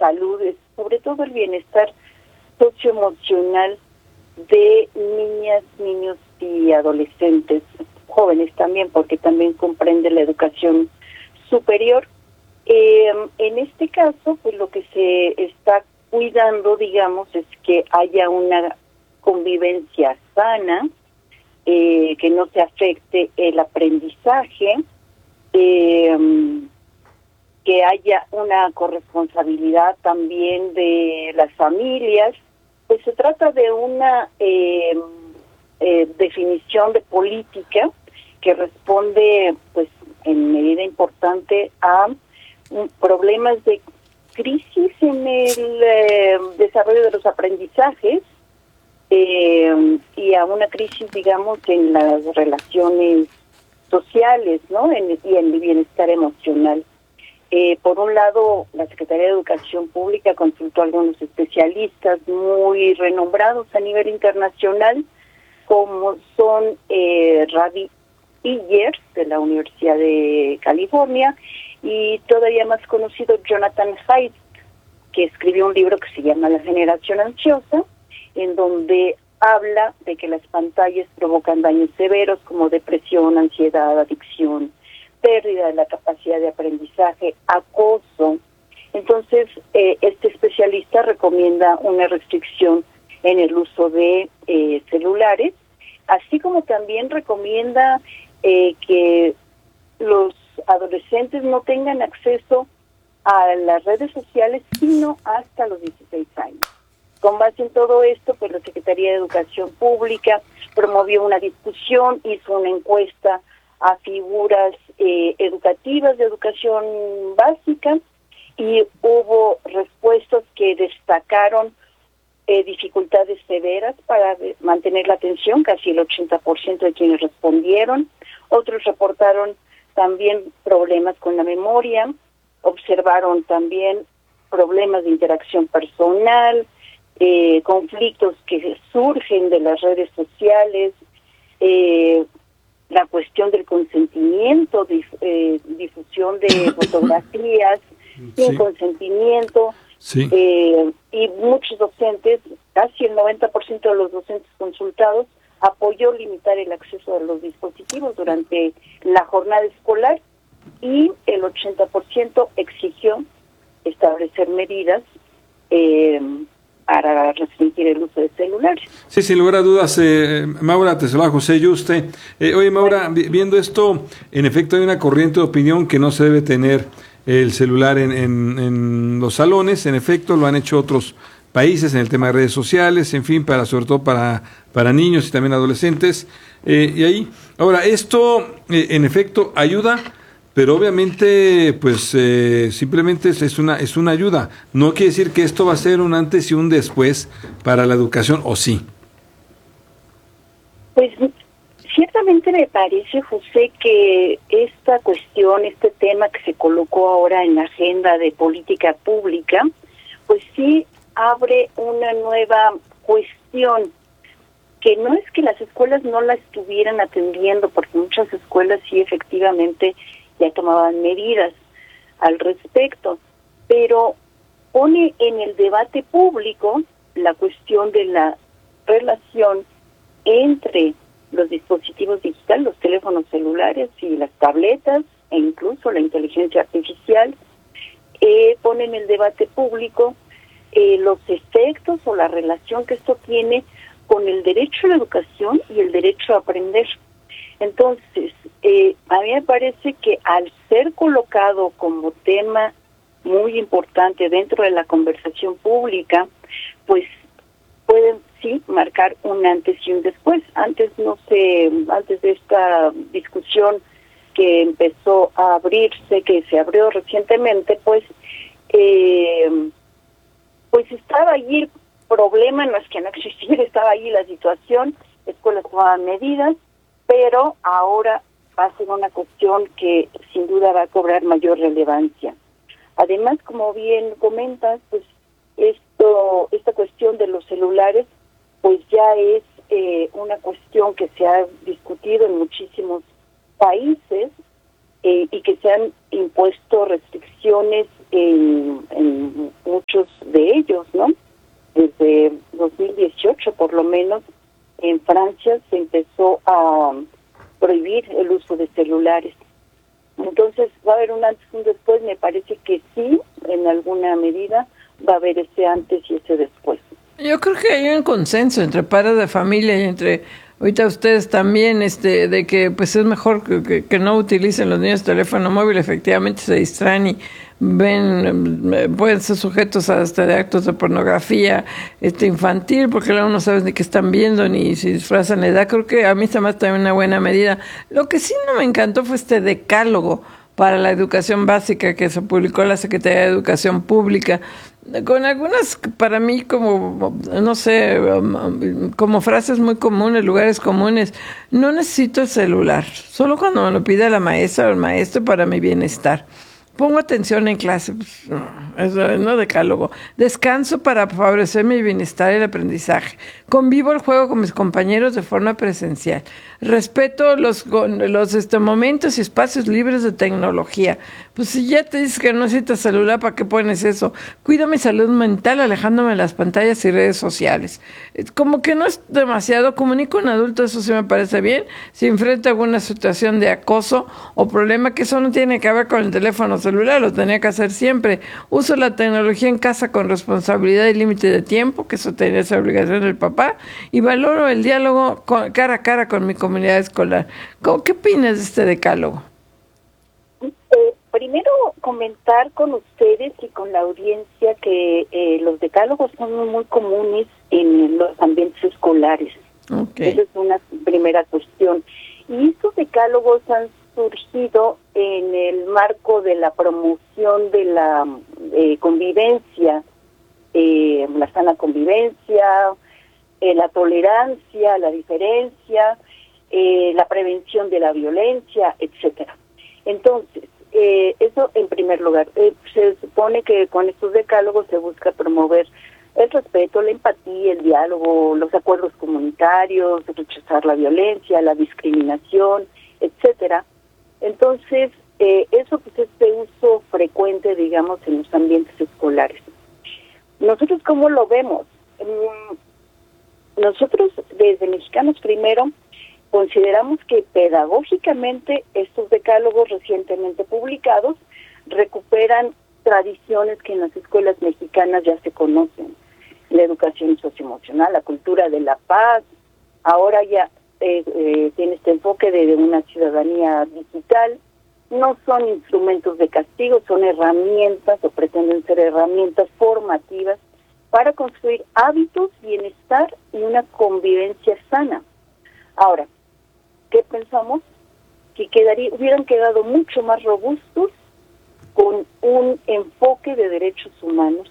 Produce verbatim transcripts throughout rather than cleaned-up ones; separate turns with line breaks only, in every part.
salud, sobre todo el bienestar socioemocional de niñas, niños y adolescentes, jóvenes también, porque también comprende la educación superior. Eh, en este caso, pues lo que se está cuidando, digamos, es que haya una convivencia sana, eh, que no se afecte el aprendizaje, eh, que haya una corresponsabilidad también de las familias. Pues se trata de una eh, eh, definición de política que responde, pues, en medida importante a um, problemas de crisis en el eh, desarrollo de los aprendizajes eh, y a una crisis, digamos, en las relaciones sociales, ¿no? En, y en el bienestar emocional. Eh, por un lado, la Secretaría de Educación Pública consultó a algunos especialistas muy renombrados a nivel internacional, como son eh, Ravi Pillers, de la Universidad de California, y todavía más conocido Jonathan Haidt, que escribió un libro que se llama La Generación Ansiosa, en donde habla de que las pantallas provocan daños severos como depresión, ansiedad, adicción, pérdida de la capacidad de aprendizaje, acoso. Entonces, eh, este especialista recomienda una restricción en el uso de eh, celulares, así como también recomienda eh, que los adolescentes no tengan acceso a las redes sociales sino hasta los dieciséis años. Con base en todo esto, pues la Secretaría de Educación Pública promovió una discusión, hizo una encuesta a figuras eh, educativas de educación básica y hubo respuestas que destacaron eh, dificultades severas para de, mantener la atención, casi el ochenta por ciento de quienes respondieron. Otros reportaron también problemas con la memoria, observaron también problemas de interacción personal, eh, conflictos que surgen de las redes sociales, eh, la cuestión del consentimiento, dif, eh, difusión de fotografías sin sí. consentimiento, sí. eh, y muchos docentes, casi el noventa por ciento de los docentes consultados, apoyó limitar el acceso a los dispositivos durante la jornada escolar y el ochenta por ciento exigió establecer medidas eh, para restringir el uso de celulares.
Sí, sin lugar a dudas, eh, Maura, te saluda José Yuste. Eh, oye, Maura, bueno. viendo esto, en efecto hay una corriente de opinión que no se debe tener el celular en, en, en los salones. En efecto, lo han hecho otros países en el tema de redes sociales, en fin, para sobre todo para, para niños y también adolescentes. Eh, y ahí, ahora, esto, eh, en efecto, ayuda, pero obviamente, pues, eh, simplemente es, es una es una ayuda. No quiere decir que esto va a ser un antes y un después para la educación, ¿o sí?
Pues, ciertamente me parece, José, que esta cuestión, este tema que se colocó ahora en la agenda de política pública, pues sí abre una nueva cuestión, que no es que las escuelas no la estuvieran atendiendo, porque muchas escuelas sí efectivamente ya tomaban medidas al respecto, pero pone en el debate público la cuestión de la relación entre los dispositivos digitales, los teléfonos celulares y las tabletas, e incluso la inteligencia artificial. Eh, pone en el debate público eh, los efectos o la relación que esto tiene con el derecho a la educación y el derecho a aprender. Entonces, eh, a mí me parece que al ser colocado como tema muy importante dentro de la conversación pública, pues pueden sí marcar un antes y un después. Antes no sé, antes de esta discusión que empezó a abrirse, que se abrió recientemente, pues, eh, pues estaba allí el problema, no es que no existiera, estaba allí la situación, escuelas tomaban medidas, pero ahora va a ser una cuestión que sin duda va a cobrar mayor relevancia. Además, como bien comentas, pues esto, esta cuestión de los celulares, pues ya es eh, una cuestión que se ha discutido en muchísimos países eh, y que se han impuesto restricciones en, en muchos buena medida va a haber ese antes y ese después.
Yo creo que hay un consenso entre padres de familia y entre ahorita ustedes también, este, de que pues es mejor que, que, que no utilicen los niños teléfono móvil, efectivamente se distraen y ven, pueden ser sujetos hasta de actos de pornografía este infantil, porque luego no sabes ni qué están viendo ni si disfrazan la edad. Creo que a mí se me hace también una buena medida. Lo que sí no me encantó fue este decálogo para la educación básica que se publicó en la Secretaría de Educación Pública, con algunas, para mí, como, no sé, como frases muy comunes, lugares comunes. No necesito el celular, solo cuando me lo pide la maestra o el maestro para mi bienestar. Pongo atención en clase, pues, no, eso no decálogo. Descanso para favorecer mi bienestar y el aprendizaje. Convivo el juego con mis compañeros de forma presencial. Respeto los, los este, momentos y espacios libres de tecnología. Pues si ya te dices que no necesitas celular, ¿para qué pones eso? Cuido mi salud mental alejándome de las pantallas y redes sociales. Como que no es demasiado. Comunico a un adulto, eso sí me parece bien. Si enfrenta alguna situación de acoso o problema, que eso no tiene que ver con el teléfono celular, lo tenía que hacer siempre. Uso la tecnología en casa con responsabilidad y límite de tiempo, que eso tenía esa obligación del papá, y valoro el diálogo con, cara a cara con mi comunidad escolar. ¿Qué opinas de este decálogo?
Eh, primero, comentar con ustedes y con la audiencia que eh, los decálogos son muy comunes en los ambientes escolares.
Okay.
Esa es una primera cuestión. Y estos decálogos han surgido en el marco de la promoción de la eh, convivencia, eh, la sana convivencia, eh, la tolerancia, la diferencia, eh, la prevención de la violencia, etcétera. Entonces, eh, eso en primer lugar. Eh, se supone que con estos decálogos se busca promover el respeto, la empatía, el diálogo, los acuerdos comunitarios, rechazar la violencia, la discriminación, etcétera. Entonces, eh, eso pues es de uso frecuente, digamos, en los ambientes escolares. ¿Nosotros cómo lo vemos? Mm, nosotros, desde Mexicanos Primero, consideramos que pedagógicamente estos decálogos recientemente publicados recuperan tradiciones que en las escuelas mexicanas ya se conocen. La educación socioemocional, la cultura de la paz, ahora ya eh, eh, tiene este enfoque de, de una ciudadanía digital. No son instrumentos de castigo, son herramientas o pretenden ser herramientas formativas para construir hábitos, bienestar y una convivencia sana. Ahora, ¿qué pensamos? Que quedaría, hubieran quedado mucho más robustos con un enfoque de derechos humanos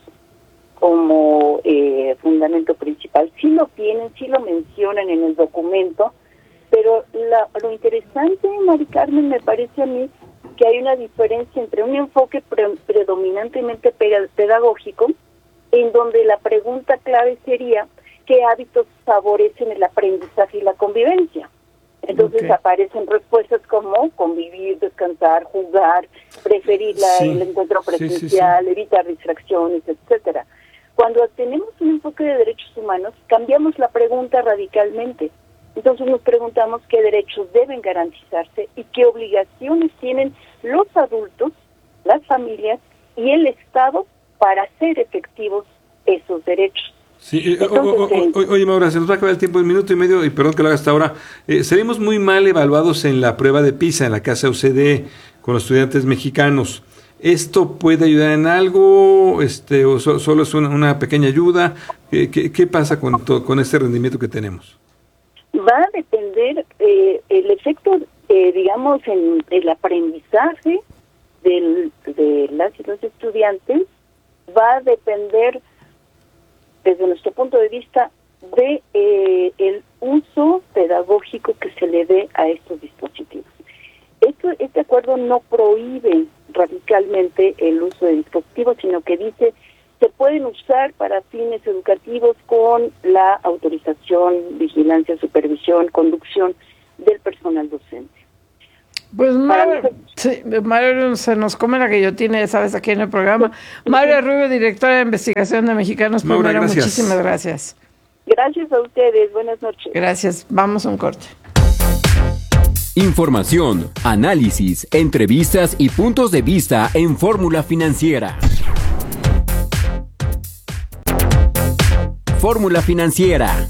como eh, fundamento principal. Sí lo tienen, sí lo mencionan en el documento, pero la, lo interesante, Mari Carmen, me parece a mí que hay una diferencia entre un enfoque pre, predominantemente pedagógico, en donde la pregunta clave sería qué hábitos favorecen el aprendizaje y la convivencia. Entonces okay. aparecen respuestas como convivir, descansar, jugar, preferir la, sí. el encuentro presencial, sí, sí, sí. evitar distracciones, etcétera. Cuando tenemos un enfoque de derechos humanos, cambiamos la pregunta radicalmente. Entonces nos preguntamos qué derechos deben garantizarse y qué obligaciones tienen los adultos, las familias y el Estado para hacer efectivos esos derechos.
Sí, eh, Entonces, o, o, o, oye, Maura, se nos va a acabar el tiempo de un minuto y medio, y perdón que lo haga hasta ahora. Eh, seremos muy mal evaluados en la prueba de PISA, en la casa O C D E, con los estudiantes mexicanos. ¿Esto puede ayudar en algo? este ¿O so, solo es una, una pequeña ayuda? ¿Qué, qué, qué pasa con, to, con este rendimiento que tenemos?
Va a depender eh, el efecto, eh, digamos, en el aprendizaje del, de las y los estudiantes, va a depender, desde nuestro punto de vista, de eh, el uso pedagógico que se le dé a estos dispositivos. Esto, este acuerdo no prohíbe radicalmente el uso de dispositivos, sino que dice se pueden usar para fines educativos con la autorización, vigilancia, supervisión, conducción del personal docente.
Pues Mario, sí, Mario se nos come la guillotina, ya sabes, aquí en el programa. Mario Rubio, directora de investigación de Mexicanos Primero, muchísimas gracias.
Gracias a ustedes, buenas noches.
Gracias, vamos a un corte.
Información, análisis, entrevistas y puntos de vista en Fórmula Financiera. Fórmula Financiera.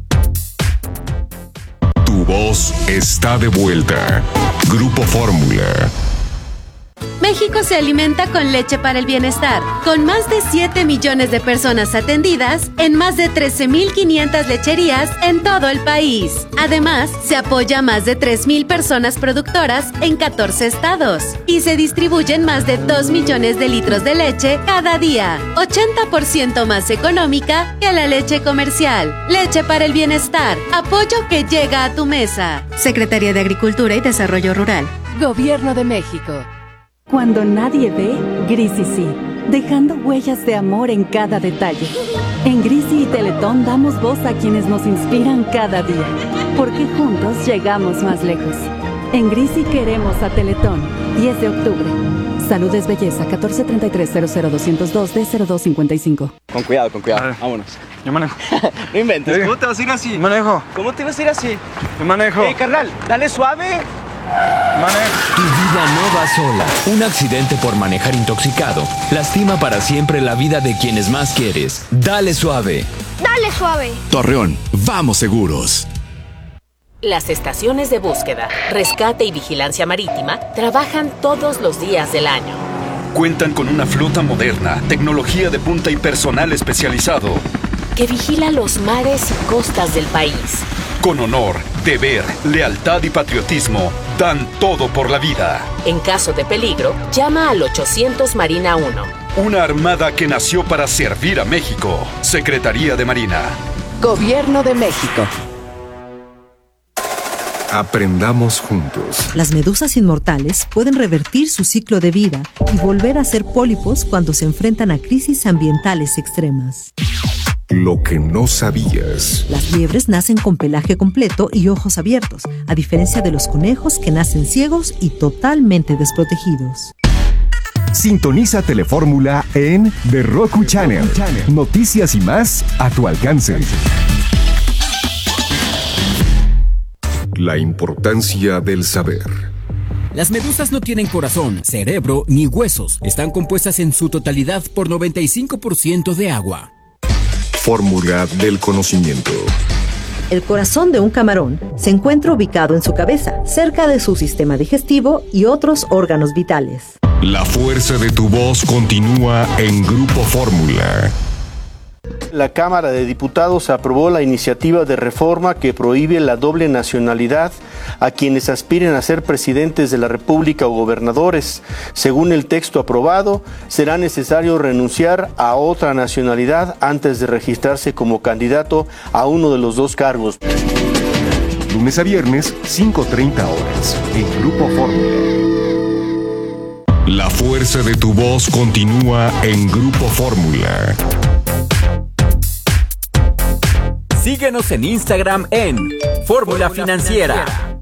Tu voz está de vuelta. Grupo Fórmula.
México se alimenta con leche para el bienestar, con más de siete millones de personas atendidas en más de trece mil quinientas lecherías en todo el país. Además, se apoya a más de tres mil personas productoras en catorce estados y se distribuyen más de dos millones de litros de leche cada día, ochenta por ciento más económica que la leche comercial. Leche para el bienestar, apoyo que llega a tu mesa. Secretaría de Agricultura y Desarrollo Rural. Gobierno de México.
Cuando nadie ve, Grisi sí, dejando huellas de amor en cada detalle. En Grisi y Teletón damos voz a quienes nos inspiran cada día, porque juntos llegamos más lejos. En Grisi queremos a Teletón, diez de octubre. Salud es belleza, catorce treinta y tres cero cero doscientos dos D cero dos cincuenta y cinco.
Con cuidado, con cuidado, vámonos.
Yo manejo.
No inventes,
¿Sí?
¿Cómo te vas a ir así?
Manejo.
¿Cómo te vas a ir así?
Yo manejo.
Eh, carnal, dale suave.
Manejo.
Tu vida no va sola. Un accidente por manejar intoxicado lastima para siempre la vida de quienes más quieres. Dale suave.
Dale suave.
Torreón, vamos seguros.
Las estaciones de búsqueda, rescate y vigilancia marítima trabajan todos los días del año.
Cuentan con una flota moderna, tecnología de punta y personal especializado
que vigila los mares y costas del país.
Con honor, deber, lealtad y patriotismo, dan todo por la vida.
En caso de peligro, llama al ochocientos Marina uno.
Una armada que nació para servir a México. Secretaría de Marina.
Gobierno de México.
Aprendamos juntos.
Las medusas inmortales pueden revertir su ciclo de vida y volver a ser pólipos cuando se enfrentan a crisis ambientales extremas.
Lo que no sabías.
Las liebres nacen con pelaje completo y ojos abiertos, a diferencia de los conejos que nacen ciegos y totalmente desprotegidos.
Sintoniza Telefórmula en The Roku Channel. Noticias y más a tu alcance.
La importancia del saber.
Las medusas no tienen corazón, cerebro ni huesos. Están compuestas en su totalidad por noventa y cinco por ciento de agua.
Fórmula del conocimiento.
El corazón de un camarón se encuentra ubicado en su cabeza, cerca de su sistema digestivo y otros órganos vitales.
La fuerza de tu voz continúa en Grupo Fórmula.
La Cámara de Diputados aprobó la iniciativa de reforma que prohíbe la doble nacionalidad a quienes aspiren a ser presidentes de la República o gobernadores. Según el texto aprobado, será necesario renunciar a otra nacionalidad antes de registrarse como candidato a uno de los dos cargos.
Lunes a viernes, cinco treinta horas, en Grupo Fórmula.
La fuerza de tu voz continúa en Grupo Fórmula.
Síguenos en Instagram en Fórmula Financiera.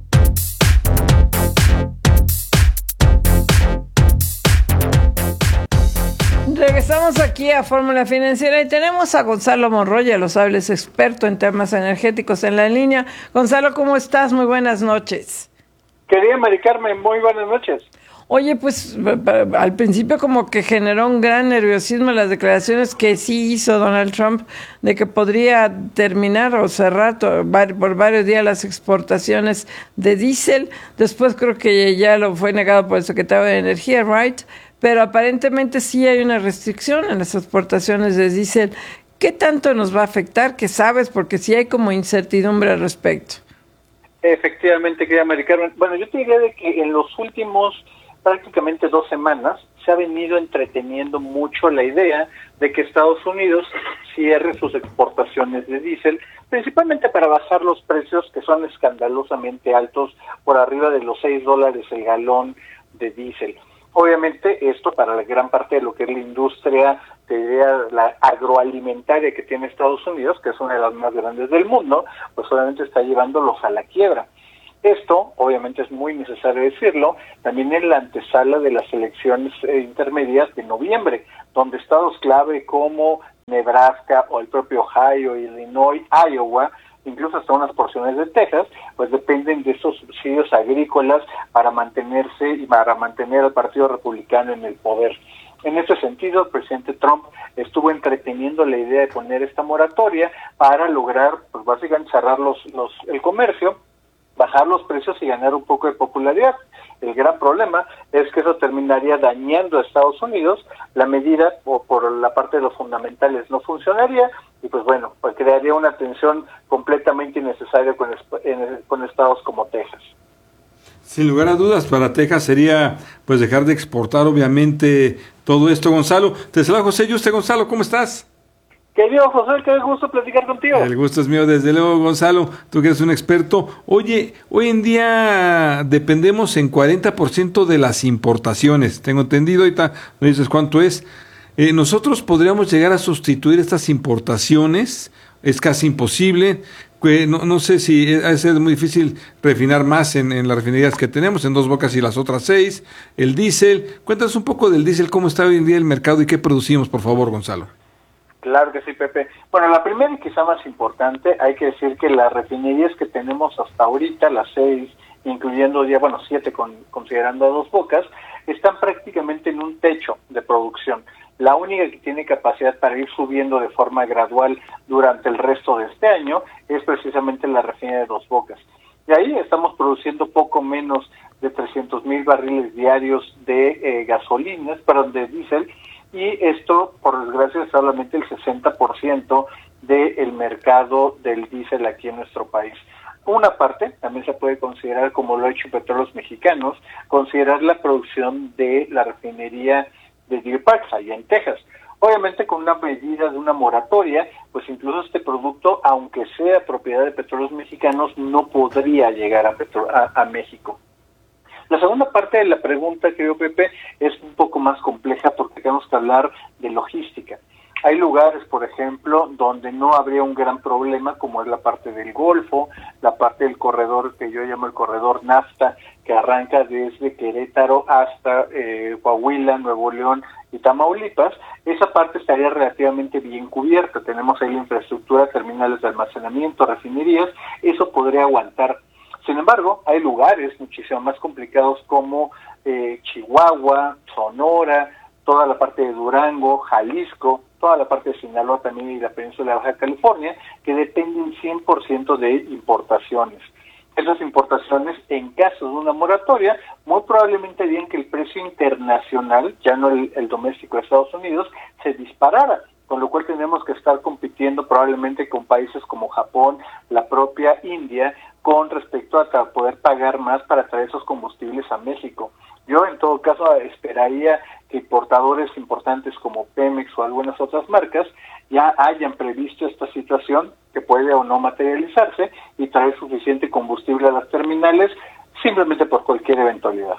Regresamos aquí a Fórmula Financiera y tenemos a Gonzalo Monroya, los hables experto en temas energéticos en la línea. Gonzalo, ¿cómo estás? Muy buenas noches.
Querida Mari Carmen, muy buenas noches.
Oye, pues al principio como que generó un gran nerviosismo las declaraciones que sí hizo Donald Trump de que podría terminar o cerrar por varios días las exportaciones de diésel. Después creo que ya lo fue negado por el secretario de Energía, Wright, pero aparentemente sí hay una restricción en las exportaciones de diésel. ¿Qué tanto nos va a afectar? ¿Qué sabes? Porque sí hay como incertidumbre al respecto.
Efectivamente, querida Mari Carmen. Bueno, yo te diría de que en los últimos prácticamente dos semanas se ha venido entreteniendo mucho la idea de que Estados Unidos cierre sus exportaciones de diésel, principalmente para bajar los precios que son escandalosamente altos, por arriba de los seis dólares el galón de diésel. Obviamente esto para la gran parte de lo que es la industria, te diría, la agroalimentaria que tiene Estados Unidos, que es una de las más grandes del mundo, pues obviamente está llevándolos a la quiebra. Esto, obviamente es muy necesario decirlo, también en la antesala de las elecciones eh, intermedias de noviembre, donde estados clave como Nebraska o el propio Ohio, Illinois, Iowa, incluso hasta unas porciones de Texas, pues dependen de esos subsidios agrícolas para mantenerse y para mantener al Partido Republicano en el poder. En ese sentido, el presidente Trump estuvo entreteniendo la idea de poner esta moratoria para lograr, pues básicamente cerrar los, los, el comercio, bajar los precios y ganar un poco de popularidad. El gran problema es que eso terminaría dañando a Estados Unidos, la medida o por la parte de los fundamentales no funcionaría y pues bueno, pues crearía una tensión completamente innecesaria con, con estados como Texas.
Sin lugar a dudas, para Texas sería pues dejar de exportar obviamente todo esto. Gonzalo, te saluda José Yuste. Gonzalo, ¿cómo estás?
Querido José, qué gusto platicar contigo.
El gusto es mío, desde luego, Gonzalo, tú que eres un experto. Oye, hoy en día dependemos en cuarenta por ciento de las importaciones, tengo entendido, ahorita no dices cuánto es. Eh, ¿Nosotros podríamos llegar a sustituir estas importaciones? Es casi imposible. Eh, no, no sé si ha de ser muy difícil refinar más en, en las refinerías que tenemos, en Dos Bocas y las otras seis. El diésel, cuéntanos un poco del diésel, cómo está hoy en día el mercado y qué producimos, por favor, Gonzalo.
Claro que sí, Pepe. Bueno, la primera y quizá más importante, hay que decir que las refinerías que tenemos hasta ahorita, las seis, incluyendo ya, bueno, siete con, considerando a Dos Bocas, están prácticamente en un techo de producción. La única que tiene capacidad para ir subiendo de forma gradual durante el resto de este año es precisamente la refinería de Dos Bocas. Y ahí estamos produciendo poco menos de trescientos mil barriles diarios de eh, gasolinas, perdón, de diésel, y esto, por desgracia, es solamente el sesenta por ciento del mercado del diésel aquí en nuestro país. Una parte, también se puede considerar, como lo ha hecho Petróleos Mexicanos, considerar la producción de la refinería de Deer Park, allá en Texas. Obviamente con una medida de una moratoria, pues incluso este producto, aunque sea propiedad de Petróleos Mexicanos, no podría llegar a, Petro- a, a México. La segunda parte de la pregunta, querido Pepe, es un poco más compleja porque tenemos que hablar de logística. Hay lugares, por ejemplo, donde no habría un gran problema, como es la parte del Golfo, la parte del corredor que yo llamo el corredor NAFTA, que arranca desde Querétaro hasta eh, Coahuila, Nuevo León y Tamaulipas. Esa parte estaría relativamente bien cubierta. Tenemos ahí la infraestructura, terminales de almacenamiento, refinerías, eso podría aguantar. Sin embargo, hay lugares muchísimo más complicados como eh, Chihuahua, Sonora, toda la parte de Durango, Jalisco, toda la parte de Sinaloa también y la península de Baja California, que dependen cien por ciento de importaciones. Esas importaciones, en caso de una moratoria, muy probablemente harían que el precio internacional, ya no el, el doméstico de Estados Unidos, se disparara, con lo cual tenemos que estar compitiendo probablemente con países como Japón, la propia India, con respecto a poder pagar más para traer esos combustibles a México. Yo, en todo caso, esperaría que importadores importantes como Pemex o algunas otras marcas ya hayan previsto esta situación, que puede o no materializarse, y traer suficiente combustible a las terminales, simplemente por cualquier eventualidad.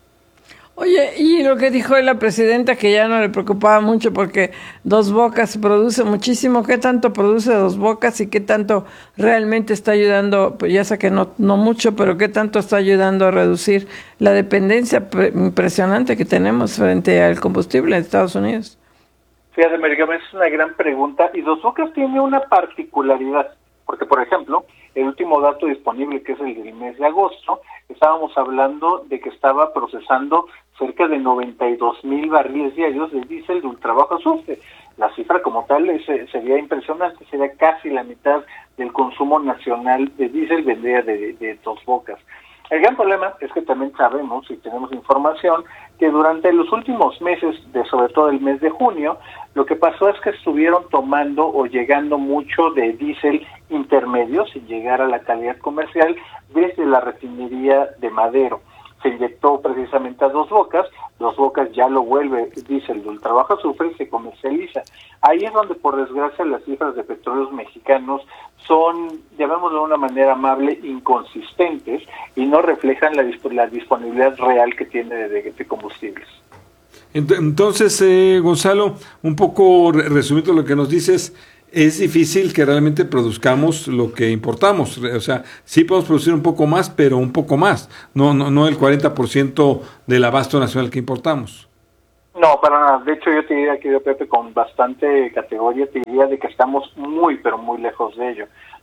Oye, y lo que dijo la presidenta, que ya no le preocupaba mucho porque Dos Bocas produce muchísimo. ¿Qué tanto produce Dos Bocas y qué tanto realmente está ayudando? Pues ya sé que no, no mucho, pero qué tanto está ayudando a reducir la dependencia pre- impresionante que tenemos frente al combustible en Estados Unidos.
Fíjate, América, es una gran pregunta, y Dos Bocas tiene una particularidad, porque, por ejemplo, el último dato disponible, que es el del mes de agosto, estábamos hablando de que estaba procesando cerca de noventa y dos mil barriles diarios de diésel de ultrabajo azufre. La cifra como tal es, sería impresionante, sería casi la mitad del consumo nacional de diésel vendría de, de Dos Bocas. El gran problema es que también sabemos y tenemos información que durante los últimos meses, de sobre todo el mes de junio, lo que pasó es que estuvieron tomando o llegando mucho de diésel intermedio sin llegar a la calidad comercial desde la refinería de Madero. Se inyectó precisamente a Dos Bocas, Dos Bocas ya lo vuelve diésel de ultrabajo azufre y se comercializa. Ahí es donde, por desgracia, las cifras de Petróleos Mexicanos son, llamémoslo de una manera amable, inconsistentes y no reflejan la, disp- la disponibilidad real que tiene de, de combustibles.
Entonces, eh, Gonzalo, un poco resumiendo lo que nos dices, es difícil que realmente produzcamos lo que importamos. O sea, sí podemos producir un poco más, pero un poco más, no no no el cuarenta por ciento del abasto nacional que importamos.
No, para nada. De hecho, yo te diría, querido Pepe, con bastante categoría, te diría de que estamos muy, pero muy lejos de ello.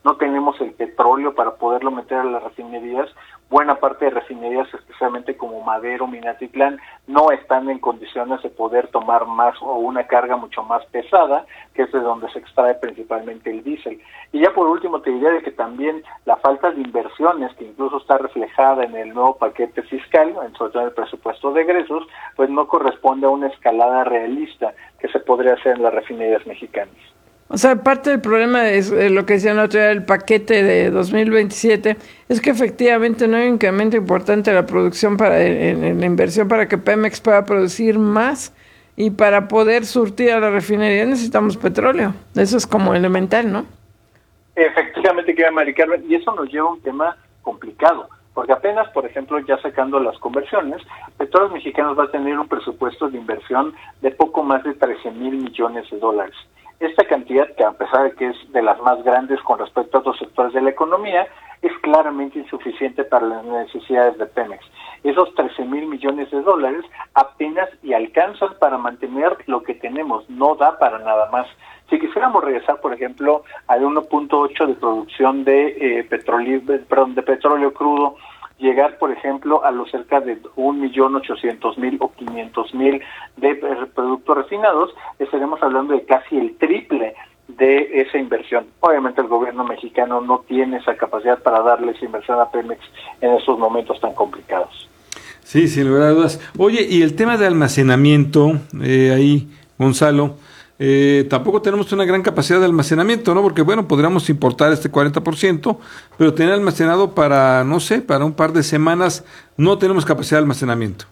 no tenemos el petróleo para poderlo meter a las refinerías. Buena parte de refinerías, especialmente como Madero, Minatitlán, no están en condiciones de poder tomar más o una carga mucho más pesada, que es de donde se extrae principalmente el diésel. Y ya por último te diría de que también la falta de inversiones, que incluso está reflejada en el nuevo paquete fiscal, sobre todo en el presupuesto de egresos, pues no corresponde a una escalada realista que se podría hacer en las refinerías mexicanas.
O sea, parte del problema es eh, lo que decían la otra vez, el paquete de dos mil veintisiete, es que efectivamente no hay un incremento importante en la producción, para en, en la inversión para que Pemex pueda producir más, y para poder surtir a la refinería necesitamos petróleo. Eso es como elemental, ¿no?
Efectivamente, querida Mari Carmen, y eso nos lleva a un tema complicado, porque apenas, por ejemplo, ya sacando las conversiones, Petróleos Mexicanos va a tener un presupuesto de inversión de poco más de trece mil millones de dólares. Esta cantidad, que a pesar de que es de las más grandes con respecto a otros sectores de la economía, es claramente insuficiente para las necesidades de Pemex. Esos trece mil millones de dólares apenas y alcanzan para mantener lo que tenemos, no da para nada más. Si quisiéramos regresar, por ejemplo, al uno punto ocho de producción de, eh, petróleo, perdón, de petróleo crudo, llegar, por ejemplo, a los cerca de un millón ochocientos mil o quinientos mil de productos refinados, estaremos hablando de casi el triple de esa inversión. Obviamente el gobierno mexicano no tiene esa capacidad para darle esa inversión a Pemex en esos momentos tan complicados.
Sí, sin lugar a dudas. Oye, y el tema de almacenamiento, eh, ahí, Gonzalo, Eh, tampoco tenemos una gran capacidad de almacenamiento, ¿no? Porque, bueno, podríamos importar este cuarenta por ciento, pero tener almacenado para, no sé, para un par de semanas, no tenemos capacidad de almacenamiento.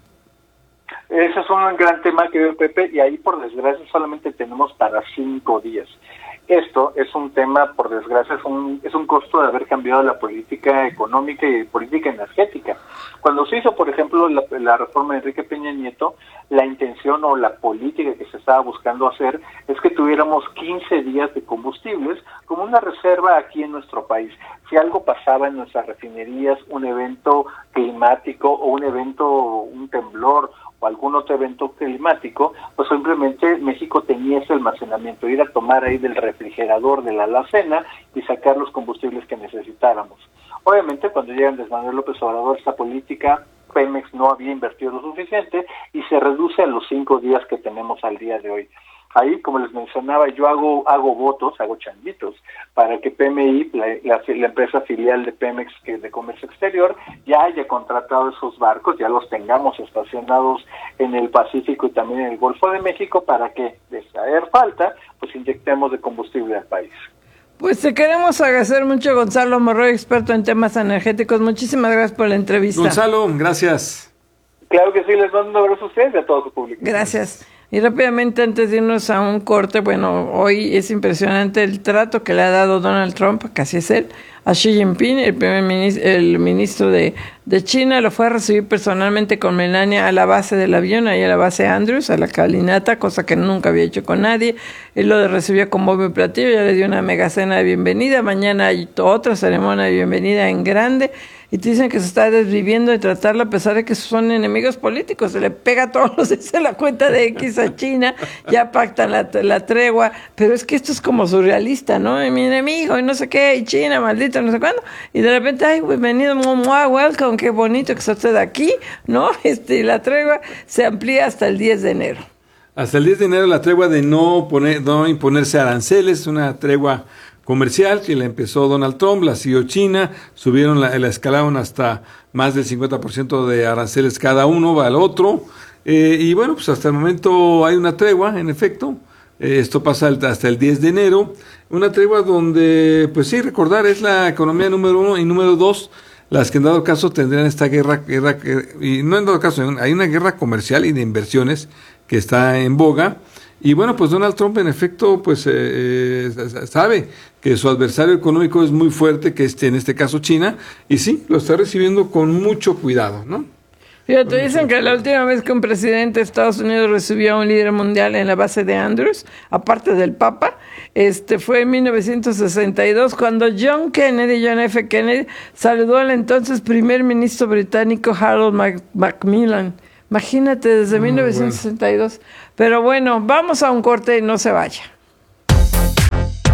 Ese es un gran tema, querido Pepe, y ahí, por desgracia, solamente tenemos para cinco días. Esto es un tema, por desgracia, es un, es un costo de haber cambiado la política económica y política energética. Cuando se hizo, por ejemplo, la, la reforma de Enrique Peña Nieto, la intención o la política que se estaba buscando hacer es que tuviéramos quince días de combustibles como una reserva aquí en nuestro país. Si algo pasaba en nuestras refinerías, un evento climático o un evento, un temblor o algún otro evento climático, pues simplemente México tenía ese almacenamiento, ir a tomar ahí del refrigerador de la alacena y sacar los combustibles que necesitáramos. Obviamente, cuando llega Andrés Manuel López Obrador, esta política, Pemex no había invertido lo suficiente y se reduce a los cinco días que tenemos al día de hoy. Ahí, como les mencionaba, yo hago hago votos, hago changuitos, para que P M I, la, la, la empresa filial de Pemex, que es de comercio exterior, ya haya contratado esos barcos, ya los tengamos estacionados en el Pacífico y también en el Golfo de México, para que, de hacer falta, pues inyectemos de combustible al país.
Pues te queremos agradecer mucho, Gonzalo Monroy, experto en temas energéticos. Muchísimas gracias por la entrevista.
Gonzalo, gracias.
Claro que sí, les mando un abrazo a ustedes y a todo su público.
Gracias. Y rápidamente, antes de irnos a un corte, bueno, hoy es impresionante el trato que le ha dado Donald Trump, casi es él, a Xi Jinping, el primer ministro, el ministro de, de China. Lo fue a recibir personalmente con Melania a la base del avión, ahí a la base Andrews, a la calinata, cosa que nunca había hecho con nadie. Él lo recibió con bombo y platillo, ya le dio una mega cena de bienvenida. Mañana hay otra ceremonia de bienvenida en grande. Y te dicen que se está desviviendo de tratarla a pesar de que son enemigos políticos. Se le pega todos los días en la cuenta de X a China, ya pactan la, la tregua. Pero es que esto es como surrealista, ¿no? Y mi enemigo y no sé qué, y China, maldito, no sé cuándo. Y de repente, ay, bienvenido, mua, welcome, qué bonito que está usted aquí, ¿no? Este, y la tregua se amplía hasta el diez de enero.
Hasta el diez de enero la tregua de no, poner, no imponerse aranceles, una tregua comercial que la empezó Donald Trump, la siguió China, subieron la, la escalaron hasta más del cincuenta por ciento de aranceles cada uno va al otro, eh, y bueno, pues hasta el momento hay una tregua, en efecto, eh, esto pasa el, hasta el diez de enero, una tregua donde, pues sí, recordar, es la economía número uno y número dos, las que en dado caso tendrían esta guerra, guerra y no en dado caso, hay una guerra comercial y de inversiones que está en boga. Y bueno, pues Donald Trump en efecto pues eh, eh, sabe que su adversario económico es muy fuerte, que es en este caso China, y sí, lo está recibiendo con mucho cuidado, ¿no?
Fíjate, dicen que la última vez que un presidente de Estados Unidos recibió a un líder mundial en la base de Andrews, aparte del Papa, este fue en mil novecientos sesenta y dos, cuando John Kennedy, John F. Kennedy, saludó al entonces primer ministro británico Harold Mac- Macmillan. Imagínate, desde oh, mil novecientos sesenta y dos. Bueno. Pero bueno, vamos a un corte y no se vaya.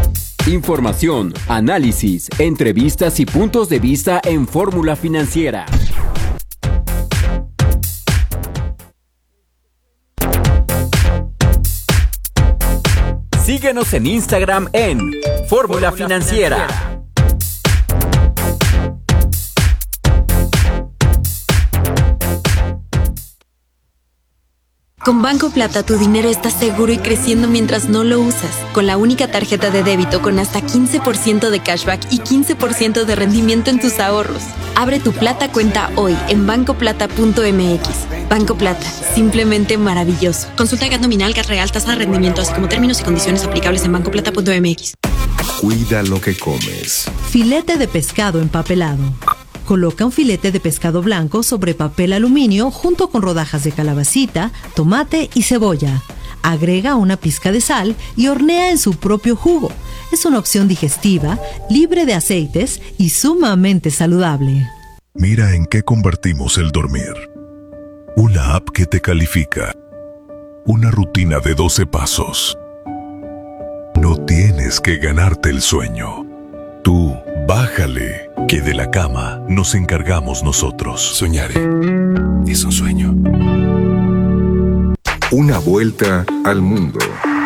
Información, análisis, entrevistas y puntos de vista en Fórmula Financiera. Síguenos en Instagram en Fórmula Financiera.
Con Banco Plata tu dinero está seguro y creciendo mientras no lo usas. Con la única tarjeta de débito con hasta quince por ciento de cashback y quince por ciento de rendimiento en tus ahorros. Abre tu Plata cuenta hoy en banco plata punto m x. Banco Plata, simplemente maravilloso. Consulta Gat nominal, Gat real, tasa de rendimiento, así como términos y condiciones aplicables en banco plata punto m x.
Cuida lo que comes.
Filete de pescado empapelado. Coloca un filete de pescado blanco sobre papel aluminio junto con rodajas de calabacita, tomate y cebolla. Agrega una pizca de sal y hornea en su propio jugo. Es una opción digestiva, libre de aceites y sumamente saludable.
Mira en qué convertimos el dormir. Una app que te califica. Una rutina de doce pasos. No tienes que ganarte el sueño. Tú, bájale, que de la cama nos encargamos nosotros.
Soñaré. Es un sueño.
Una vuelta al mundo.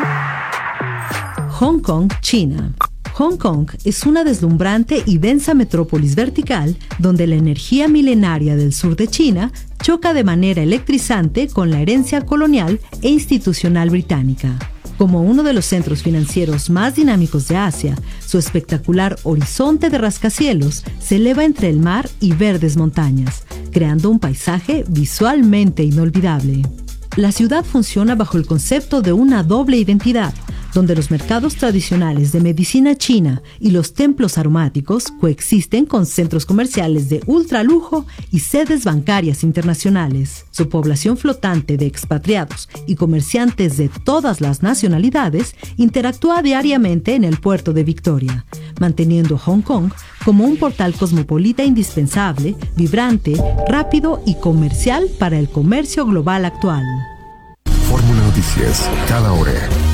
Hong Kong, China. Hong Kong es una deslumbrante y densa metrópolis vertical donde la energía milenaria del sur de China choca de manera electrizante con la herencia colonial e institucional británica. Como uno de los centros financieros más dinámicos de Asia, su espectacular horizonte de rascacielos se eleva entre el mar y verdes montañas, creando un paisaje visualmente inolvidable. La ciudad funciona bajo el concepto de una doble identidad, donde los mercados tradicionales de medicina china y los templos aromáticos coexisten con centros comerciales de ultralujo y sedes bancarias internacionales. Su población flotante de expatriados y comerciantes de todas las nacionalidades interactúa diariamente en el puerto de Victoria, manteniendo a Hong Kong como un portal cosmopolita indispensable, vibrante, rápido y comercial para el comercio global actual.
Fórmula Noticias, cada hora.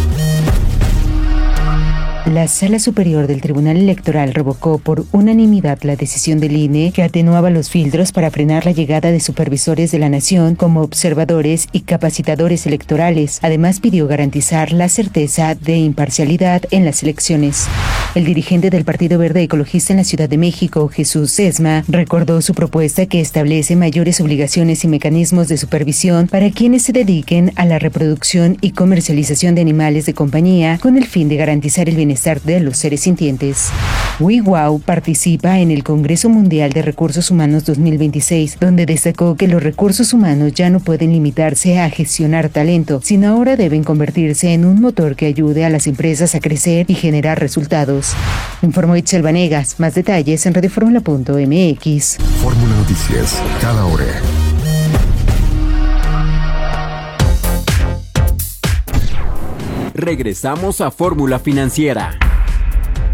La Sala Superior del Tribunal Electoral revocó por unanimidad la decisión del I N E que atenuaba los filtros para frenar la llegada de supervisores de la nación como observadores y capacitadores electorales. Además, pidió garantizar la certeza de imparcialidad en las elecciones. El dirigente del Partido Verde Ecologista en la Ciudad de México, Jesús Sesma, recordó su propuesta que establece mayores obligaciones y mecanismos de supervisión para quienes se dediquen a la reproducción y comercialización de animales de compañía con el fin de garantizar el bienestar de los seres sintientes. WeWow participa en el Congreso Mundial de Recursos Humanos dos mil veintiséis, donde destacó que los recursos humanos ya no pueden limitarse a gestionar talento, sino ahora deben convertirse en un motor que ayude a las empresas a crecer y generar resultados. Informó Itzel Vanegas. Más detalles en radioformula punto m x.
Fórmula Noticias, cada hora.
Regresamos a Fórmula Financiera.